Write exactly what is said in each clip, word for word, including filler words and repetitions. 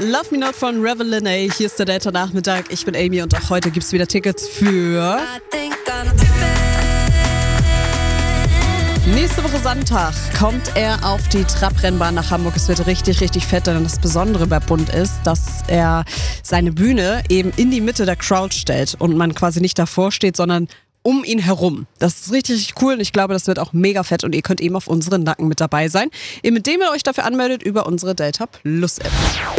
Love Me Not von Reveline. Hier ist der Delta-Nachmittag. Ich bin Amy und auch heute gibt es wieder Tickets für nächste Woche Sonntag kommt er auf die Trabrennbahn nach Hamburg. Es wird richtig, richtig fett, denn das Besondere bei Bund ist, dass er seine Bühne eben in die Mitte der Crowd stellt und man quasi nicht davor steht, sondern um ihn herum. Das ist richtig, richtig cool und ich glaube, das wird auch mega fett und ihr könnt eben auf unseren Nacken mit dabei sein, indem ihr euch dafür anmeldet über unsere Delta Plus App.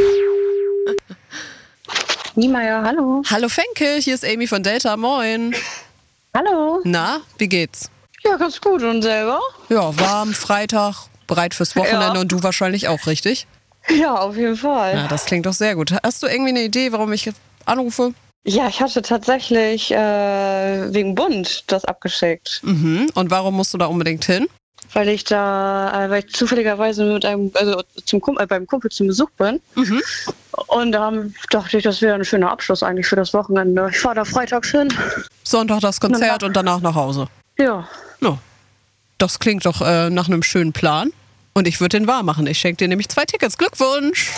Niemeyer, hallo. Hallo Fenke, hier ist Amy von Delta, moin. Hallo. Na, wie geht's? Ja, ganz gut. Und selber? Ja, warm, Freitag, bereit fürs Wochenende Ja. und du wahrscheinlich auch, richtig? Ja, auf jeden Fall. Ja, das klingt doch sehr gut. Hast du irgendwie eine Idee, warum ich anrufe? Ja, ich hatte tatsächlich äh, wegen Bund das abgeschickt. Mhm. Und warum musst du da unbedingt hin? Weil ich da, äh, weil ich zufälligerweise mit einem, also zum Kump äh, beim Kumpel zum Besuch bin. Mhm. Und da dachte ich, das wäre ein schöner Abschluss eigentlich für das Wochenende. Ich fahre da freitags hin. Sonntag das Konzert und danach nach Hause. Ja. No. Das klingt doch äh, nach einem schönen Plan. Und ich würde den wahr machen. Ich schenke dir nämlich zwei Tickets. Glückwunsch!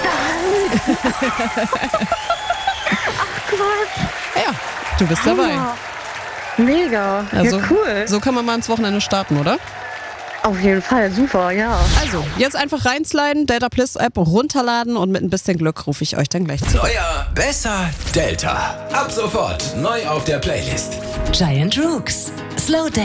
Ja, du bist dabei. Mega. Also, ja, cool. So kann man mal ins Wochenende starten, oder? Auf jeden Fall, super, ja. Also, jetzt einfach reinsliden, Delta Plus App runterladen und mit ein bisschen Glück rufe ich euch dann gleich zurück. Neuer, besser, Delta. Ab sofort neu auf der Playlist. Giant Rooks. Slow Dance.